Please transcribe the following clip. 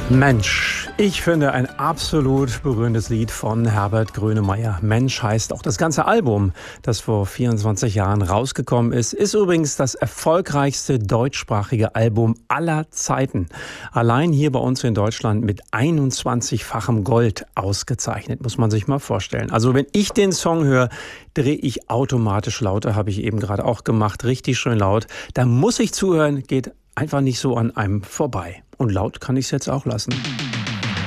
Mensch, ich finde ein absolut berührendes Lied von Herbert Grönemeyer. Mensch heißt auch das ganze Album, das vor 24 Jahren rausgekommen ist übrigens das erfolgreichste deutschsprachige Album aller Zeiten. Allein hier bei uns in Deutschland mit 21-fachem Gold ausgezeichnet, muss man sich mal vorstellen. Also wenn ich den Song höre, drehe ich automatisch lauter, habe ich eben gerade auch gemacht, richtig schön laut. Da muss ich zuhören, geht einfach nicht so an einem vorbei. Und laut kann ich es jetzt auch lassen.